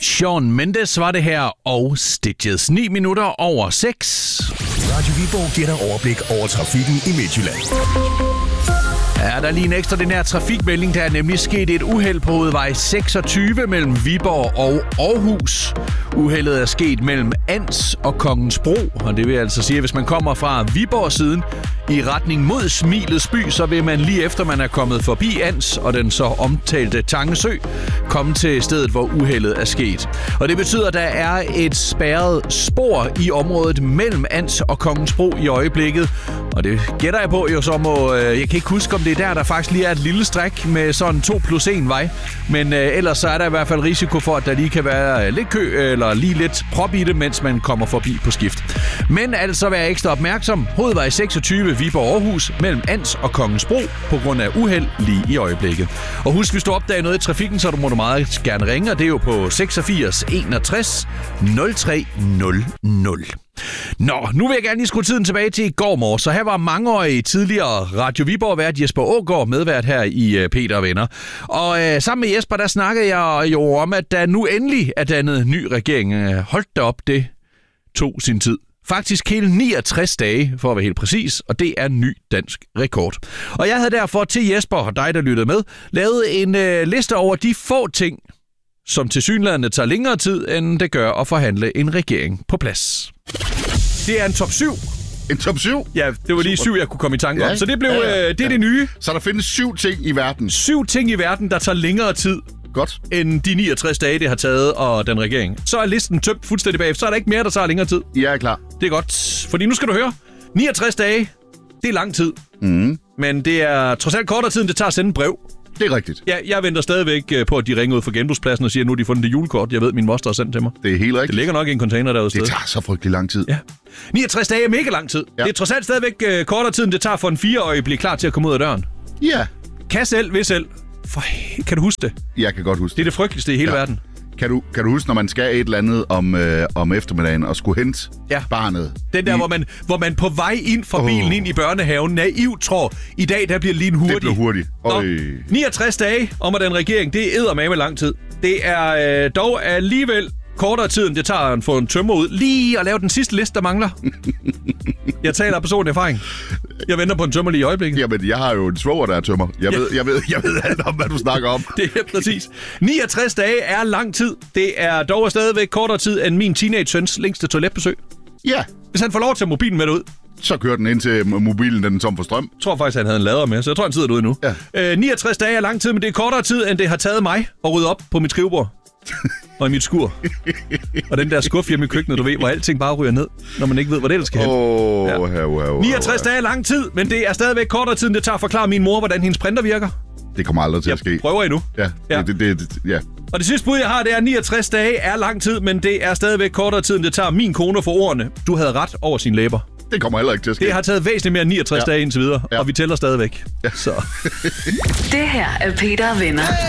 Shawn Mendes var det her, og Stitches 9 minutter over 6. Radio Viborg giver dig overblik over trafikken i Midtjylland. Ja, der er lige en ekstraordinær trafikmelding. Der er nemlig sket et uheld på hovedvej 26 mellem Viborg og Aarhus. Uheldet er sket mellem Ans og Kongens Bro, og det vil altså sige, at hvis man kommer fra Viborg-siden i retning mod Smilets by, så vil man lige efter man er kommet forbi Ans og den så omtalte Tangesø, komme til stedet, hvor uheldet er sket. Og det betyder, at der er et spærret spor i området mellem Ans og Kongens Bro i øjeblikket. Og det gætter jeg på, jo så må... Jeg kan ikke huske, om det er der faktisk lige er et lille stræk med sådan 2+1 vej. Men ellers så er der i hvert fald risiko for, at der lige kan være lidt kø eller lige lidt prop i det, mens man kommer forbi på skift. Men altså vær ekstra opmærksom. Hovedvej 26 Viborg-Aarhus mellem Ans og Kongens Bro på grund af uheld lige i øjeblikket. Og husk, hvis du opdager noget i trafikken, så må du meget gerne ringe, og det er jo på 86 61 03 00. Nå, nu vil jeg gerne lige skrue tiden tilbage til i går morges. Så her var mangeårig tidligere Radio Viborg-vært Jesper Aagaard medvært her i Peter og Venner. Og sammen med Jesper, der snakkede jeg jo om, at der nu endelig er dannet ny regering. Hold da op, det tog sin tid. Faktisk hele 69 dage, for at være helt præcis, og det er ny dansk rekord. Og jeg havde derfor til Jesper og dig, der lyttede med, lavet en liste over de få ting, som tilsyneladende tager længere tid, end det gør at forhandle en regering på plads. Det er en top 7. En top 7? Ja, det var lige 7, jeg kunne komme i tanke om. Så det blev det er det nye. Så der findes 7 ting i verden. 7 ting i verden, der tager længere tid. Godt. End de 69 dage, det har taget, og den regering. Så er listen tømt fuldstændig bagefter. Så er der ikke mere, der tager længere tid. Jeg er klar. Det er godt. Fordi nu skal du høre. 69 dage, det er lang tid. Mm. Men det er trods alt kortere tid, end det tager at sende en brev. Det er rigtigt. Ja, jeg venter stadigvæk på, at de ringer ud fra genbrugspladsen og siger, at nu har de fundet det julekort. Jeg ved, min moster har sendt til mig. Det er helt rigtigt. Det ligger nok i en container derude. Det tager så frygtelig lang tid. Ja. 69 dage er mega lang tid. Ja. Det er trods alt stadigvæk kortere tid, end det tager for en 4-årig at blive klar til at komme ud af døren. Ja. Kan selv, vil selv. Kan du huske det? Jeg kan godt huske det. Det er det frygteligste i hele verden. Kan du huske, når man skal et eller andet om eftermiddagen og skulle hente barnet? Den der, hvor man på vej ind fra bilen ind i børnehaven naivt tror, i dag der bliver lige en hurtig. Det bliver hurtigt. 69 dage om at den regering, det er eddermame lang tid. Det er dog alligevel kortere tid, end det tager at få en tømmer ud. Lige at lave den sidste liste, der mangler. Jeg taler af personlig erfaring. Jeg venter på en tømmer lige i øjeblikket. Jamen, jeg har jo en svoger, der er tømmer. Jeg ved alt om, hvad du snakker om. Det er præcis. 69 dage er lang tid. Det er dog stadigvæk kortere tid end min teenage-søns længste toiletbesøg. Ja. Hvis han får lov til at mobilen med ud, så kører den ind til mobilen, den er tom for strøm. Jeg tror faktisk, han havde en lader med, så jeg tror, han sidder derude nu. Ja. 69 dage er lang tid, men det er kortere tid, end det har taget mig at rydde op på mit skrivebord. Og i mit skur. Og den der skuffe hjemme i køkkenet, du ved, hvor alting bare ryger ned, når man ikke ved, hvor det ellers skal hen. 69 dage er lang tid, men det er stadigvæk kortere tid, end det tager at forklare min mor, hvordan hendes printer virker. Det kommer aldrig til at ske. Jeg prøver endnu. Ja. Og det sidste bud, jeg har, det er 69 dage er lang tid, men det er stadigvæk kortere tid, end det tager min kone for ordene. Du havde ret over sine læber. Det kommer heller ikke til at ske. Det har taget væsentligt mere end 69 dage indtil videre, og vi tæller stadigvæk. Ja. Så. Det her er Peter og Venner.